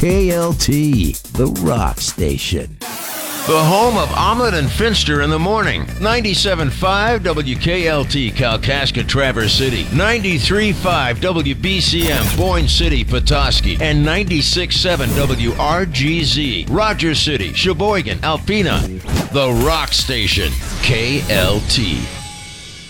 KLT, the rock station. The home of Omelet and Finster in the morning. 97.5 WKLT, Kalkaska, Traverse City. 93.5 WBCM, Boyne City, Petoskey. And 96.7 WRGZ, Rogers City, Sheboygan, Alpena. The rock station, KLT.